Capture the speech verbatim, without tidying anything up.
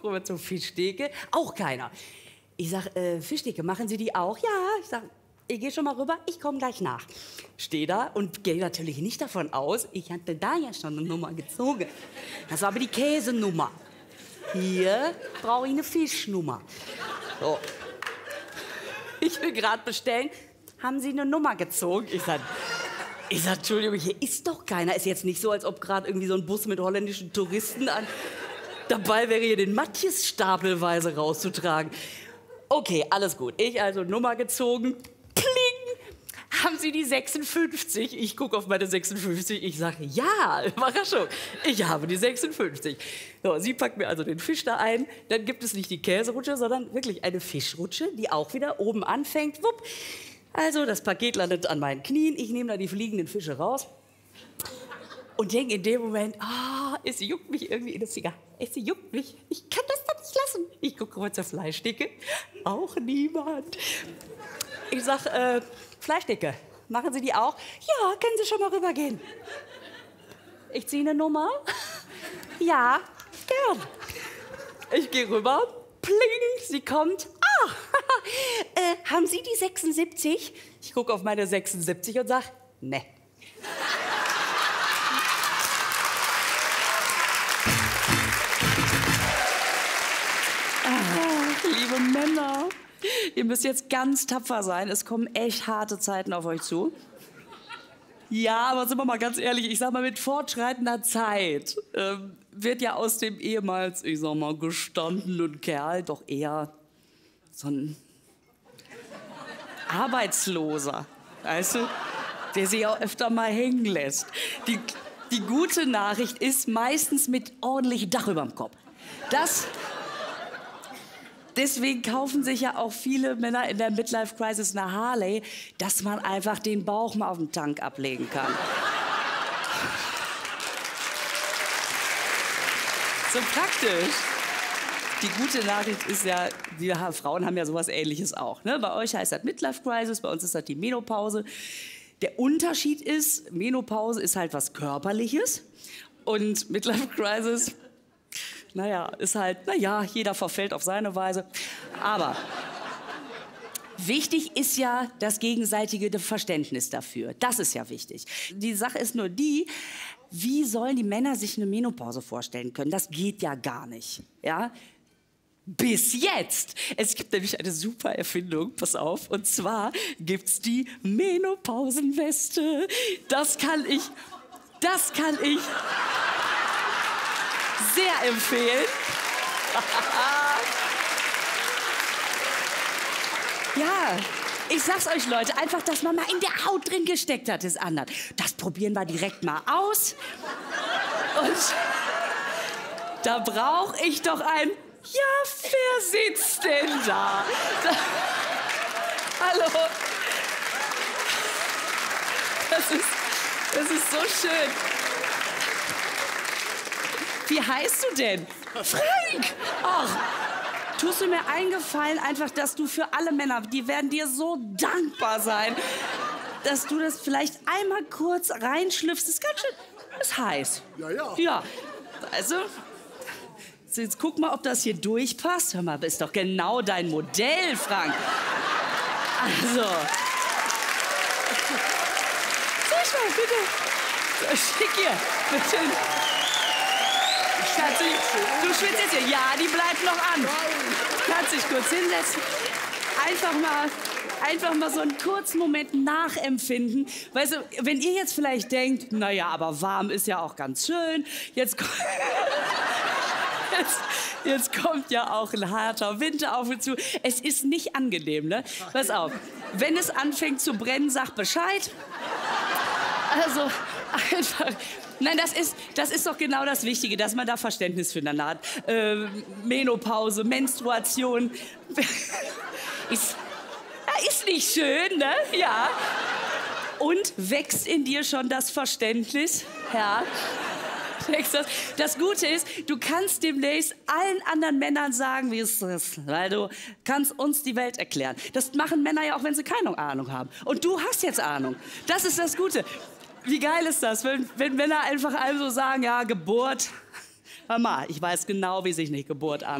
gucke rüber zur Fischtheke, auch keiner. Ich sag, äh, Fischtheke, machen Sie die auch? Ja, ich sag, ich gehe schon mal rüber, ich komme gleich nach. Stehe da und gehe natürlich nicht davon aus, ich hatte da ja schon eine Nummer gezogen. Das war aber die Käsenummer. Hier brauche ich eine Fischnummer. So. Ich will gerade bestellen, haben Sie eine Nummer gezogen? Ich sag, ich sag, Entschuldigung, hier ist doch keiner. Ist jetzt nicht so, als ob gerade irgendwie so ein Bus mit holländischen Touristen an dabei wäre, hier den Matjes stapelweise rauszutragen. Okay, alles gut. Ich also Nummer gezogen. Pling! Haben Sie die sechsundfünfzig? Ich gucke auf meine sechsundfünfzig. Ich sage, ja, Überraschung. Ich habe die sechsundfünfzig. So, sie packt mir also den Fisch da ein. Dann gibt es nicht die Käserutsche, sondern wirklich eine Fischrutsche, die auch wieder oben anfängt. Wupp. Also, das Paket landet an meinen Knien. Ich nehme da die fliegenden Fische raus. Und denke in dem Moment, ah, oh, es juckt mich irgendwie in den Finger. Es juckt mich. Ich kann das doch nicht lassen. Ich gucke kurz zur Fleischtheke. Auch niemand. Ich sag, äh, Fleischtheke, machen Sie die auch? Ja, können Sie schon mal rübergehen. Ich ziehe eine Nummer. Ja, gern. Ich gehe rüber. Pling, sie kommt. Ah, äh, haben Sie die sechsundsiebzig? Ich gucke auf meine sechsundsiebzig und sag, ne. Liebe Männer, ihr müsst jetzt ganz tapfer sein. Es kommen echt harte Zeiten auf euch zu. Ja, aber sind wir mal ganz ehrlich, ich sag mal, mit fortschreitender Zeit ähm, wird ja aus dem ehemals, ich sag mal, gestandenen Kerl doch eher so ein Arbeitsloser, weißt du, der sich auch öfter mal hängen lässt. Die, die gute Nachricht ist meistens mit ordentlich Dach überm Kopf. Das... Deswegen kaufen sich ja auch viele Männer in der Midlife-Crisis eine Harley, dass man einfach den Bauch mal auf den Tank ablegen kann. So praktisch. Die gute Nachricht ist ja, wir Frauen haben ja sowas Ähnliches auch. Ne? Bei euch heißt das Midlife-Crisis, bei uns ist das die Menopause. Der Unterschied ist, Menopause ist halt was Körperliches und Midlife-Crisis... Naja, ist halt, naja, jeder verfällt auf seine Weise. Aber wichtig ist ja das gegenseitige Verständnis dafür. Das ist ja wichtig. Die Sache ist nur die, wie sollen die Männer sich eine Menopause vorstellen können? Das geht ja gar nicht, ja? Bis jetzt. Es gibt nämlich eine super Erfindung, pass auf, und zwar gibt's die Menopausenweste. Das kann ich, das kann ich... sehr empfehlen. Ja, ich sag's euch, Leute, einfach, dass man mal in der Haut drin gesteckt hat, ist anders. Das probieren wir direkt mal aus. Und da brauche ich doch ein... Ja, wer sitzt denn da? da Hallo? Das ist, das ist so schön. Wie heißt du denn? Frank! Ach, tust du mir eingefallen, einfach, dass du für alle Männer, die werden dir so dankbar sein, dass du das vielleicht einmal kurz reinschlüpfst. Das ist ganz schön, das ist heiß. Ja, ja. Ja, also, jetzt guck mal, ob das hier durchpasst. Hör mal, das ist doch genau dein Modell, Frank. Also. Sag mal, bitte. So, schick hier, bitte. Schatzi, du schwitzt jetzt hier. Ja, die bleibt noch an. Kannst dich kurz hinsetzen. Einfach mal, einfach mal so einen kurzen Moment nachempfinden. Weißt du, wenn ihr jetzt vielleicht denkt, naja, aber warm ist ja auch ganz schön. Jetzt, jetzt, jetzt kommt ja auch ein harter Winter auf uns zu. Es ist nicht angenehm, ne? Pass auf, wenn es anfängt zu brennen, sag Bescheid. Also, einfach... Nein, das ist, das ist doch genau das Wichtige, dass man da Verständnis füreinander hat. Äh, Menopause, Menstruation. ist, ist nicht schön, ne? Ja. Und wächst in dir schon das Verständnis? Ja. Das, das Gute ist, du kannst demnächst allen anderen Männern sagen, wie es ist, weil du kannst uns die Welt erklären. Das machen Männer ja auch, wenn sie keine Ahnung haben. Und du hast jetzt Ahnung. Das ist das Gute. Wie geil ist das, wenn, wenn Männer einfach einem so sagen, ja, Geburt, hör mal, ich weiß genau, wie sich nicht Geburt an.